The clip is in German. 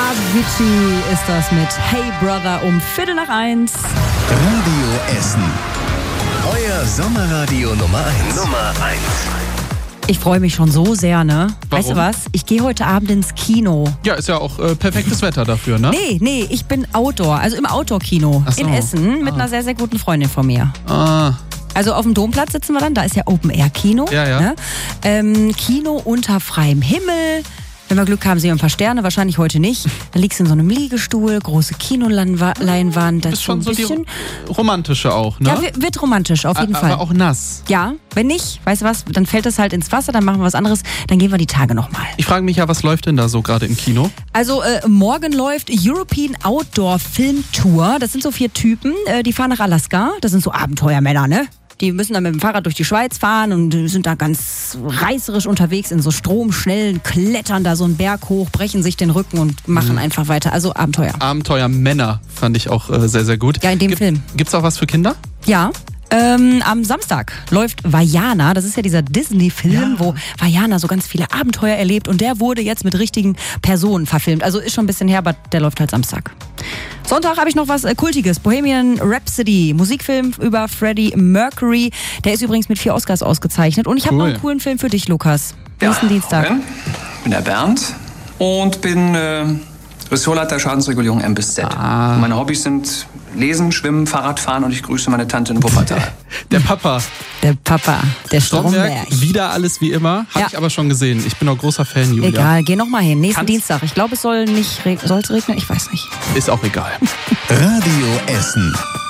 Avicii ist das mit Hey Brother um 1:15. Radio Essen. Euer Sommerradio Nummer 1. Ich freue mich schon so sehr, ne? Warum? Weißt du was? Ich gehe heute Abend ins Kino. Ja, ist ja auch perfektes Wetter dafür, ne? Nee, ich bin Outdoor, also im Outdoor-Kino Ach so. in Essen mit einer sehr, sehr guten Freundin von mir. Ah, Also auf dem Domplatz sitzen wir dann, da ist ja Open-Air-Kino. Ja. Ne? Kino unter freiem Himmel. Wenn wir Glück haben, sehen wir ein paar Sterne, wahrscheinlich heute nicht. Dann liegst du in so einem Liegestuhl, große Kinoleinwand. Das ist schon so ein so bisschen. die romantische auch, ne? Ja, wird romantisch, auf jeden Fall. Aber auch nass. Ja, wenn nicht, weißt du was, dann fällt das halt ins Wasser, dann machen wir was anderes, dann gehen wir die Tage nochmal. Ich frage mich ja, was läuft denn da so gerade im Kino? Also morgen läuft European Outdoor Film Tour. Das sind so 4 Typen, die fahren nach Alaska. Das sind so Abenteuermänner, ne? Die müssen dann mit dem Fahrrad durch die Schweiz fahren und sind da ganz reißerisch unterwegs in so stromschnellen, klettern da so einen Berg hoch, brechen sich den Rücken und machen einfach weiter. Also Abenteuer. Abenteuermänner fand ich auch sehr, sehr gut. Ja, in dem Film. Gibt's auch was für Kinder? Ja. Am Samstag läuft Vaiana, das ist ja dieser Disney-Film, wo Vaiana so ganz viele Abenteuer erlebt und der wurde jetzt mit richtigen Personen verfilmt. Also ist schon ein bisschen her, aber der läuft halt Samstag. Sonntag habe ich noch was Kultiges, Bohemian Rhapsody, Musikfilm über Freddie Mercury. Der ist übrigens mit 4 Oscars ausgezeichnet und ich habe noch einen coolen Film für dich, Lukas. Nächsten Dienstag. Ich bin der Bernd und bin Ressortleiter Schadensregulierung M-Bis-Z. Meine Hobbys sind Lesen, Schwimmen, Fahrradfahren und ich grüße meine Tante in Wuppertal. Der Papa. Der Stromberg. Wieder alles wie immer. Habe ich aber schon gesehen. Ich bin auch großer Fan, Julia. Egal, geh noch mal hin. Nächsten Dienstag. Ich glaube, es soll es regnen? Ich weiß nicht. Ist auch egal. Radio Essen.